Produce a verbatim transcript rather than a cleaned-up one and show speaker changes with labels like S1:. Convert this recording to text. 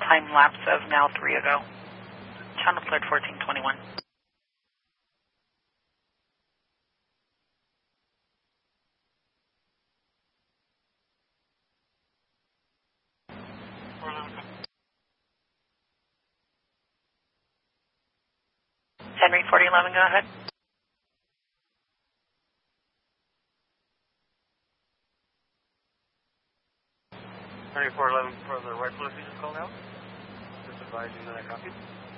S1: time lapse of now three ago. Channel cleared fourteen twenty-one. Henry forty eleven, go ahead.
S2: Henry four eleven for the right police just called out. Just advising that I copy.